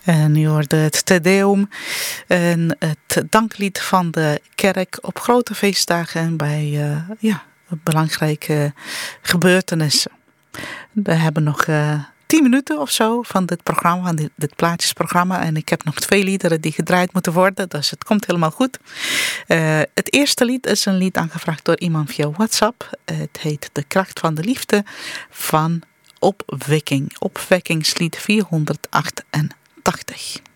En u hoorde het Te Deum, en het danklied van de kerk op grote feestdagen en bij belangrijke gebeurtenissen. We hebben nog 10 minuten of zo van dit programma, van dit plaatjesprogramma. En ik heb nog 2 liederen die gedraaid moeten worden, dus het komt helemaal goed. Het eerste lied is een lied aangevraagd door iemand via WhatsApp. Het heet De Kracht van de Liefde van Opwekking. Opwekkingslied 488.